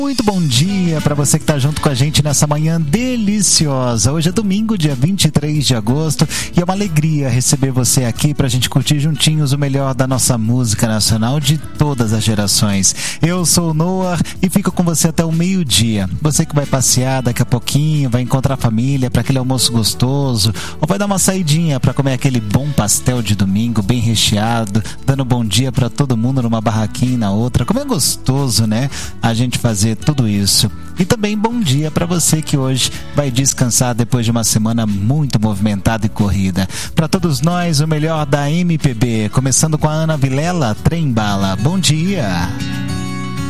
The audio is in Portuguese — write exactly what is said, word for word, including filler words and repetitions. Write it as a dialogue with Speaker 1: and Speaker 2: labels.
Speaker 1: Muito bom dia para você que está junto com a gente nessa manhã deliciosa. Hoje é domingo, dia vinte e três de agosto, e é uma alegria receber você aqui para a gente curtir juntinhos o melhor da nossa música nacional de todas as gerações. Eu sou o Noah e fico com você até o meio-dia. Você que vai passear daqui a pouquinho, vai encontrar a família para aquele almoço gostoso, ou vai dar uma saidinha para comer aquele bom pastel de domingo bem recheado, dando bom dia para todo mundo numa barraquinha e na outra. Como é gostoso, né? A gente fazer tudo isso. E também bom dia para você que hoje vai descansar depois de uma semana muito movimentada e corrida. Para todos nós, o melhor da M P B, começando com a Ana Vilela, Trem Bala. Bom dia!